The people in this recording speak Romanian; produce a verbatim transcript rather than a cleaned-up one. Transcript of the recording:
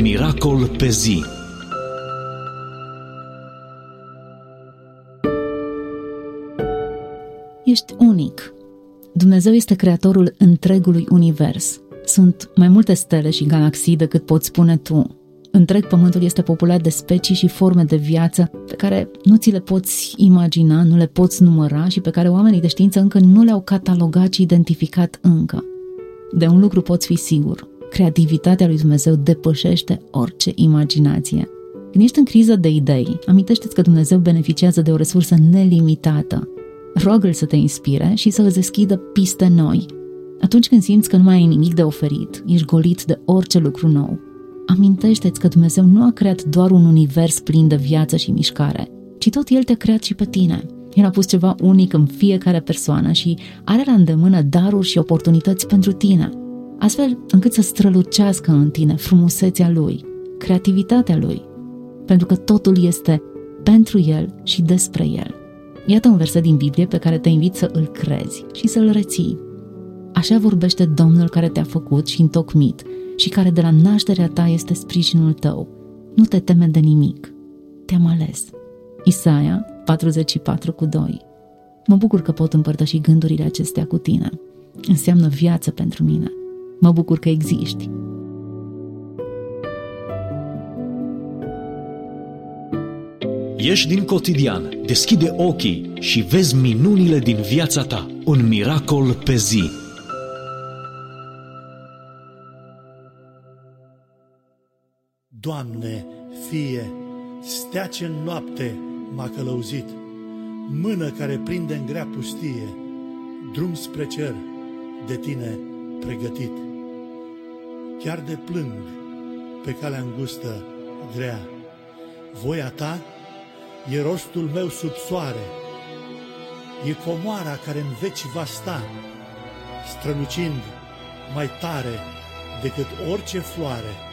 miracol pe zi. Ești unic. Dumnezeu este creatorul întregului univers. Sunt mai multe stele și galaxii decât poți spune tu. Întreg pământul este populat de specii și forme de viață pe care nu ți le poți imagina, nu le poți număra și pe care oamenii de știință încă nu le-au catalogat și identificat încă. De un lucru poți fi sigur: creativitatea lui Dumnezeu depășește orice imaginație. Când ești în criză de idei, amintește-ți că Dumnezeu beneficiază de o resursă nelimitată. Roagă-L să te inspire și să îți deschidă piste noi. Atunci când simți că nu mai ai nimic de oferit, ești golit de orice lucru nou, amintește-ți că Dumnezeu nu a creat doar un univers plin de viață și mișcare, ci tot El te-a creat și pe tine. El a pus ceva unic în fiecare persoană și are la îndemână daruri și oportunități pentru tine, astfel încât să strălucească în tine frumusețea Lui, creativitatea Lui, pentru că totul este pentru El și despre El. Iată un verset din Biblie pe care te invit să îl crezi și să îl reții. Așa vorbește Domnul care te-a făcut și întocmit și care de la nașterea ta este sprijinul tău. Nu te teme de nimic. Te-am ales. Isaia patruzeci și patru cu doi. Mă bucur că pot împărtăși gândurile acestea cu tine. Înseamnă viață pentru mine. Mă bucur că existi. Ieși din cotidian, deschide ochii și vezi minunile din viața ta. Un miracol pe zi. Doamne, Fie, stea ce în noapte m-a călăuzit, mână care prinde în grea pustie, drum spre cer de Tine pregătit. Chiar de plâng pe calea îngustă grea, voia Ta e rostul meu sub soare, e comoara care în veci va sta, strălucind mai tare decât orice floare.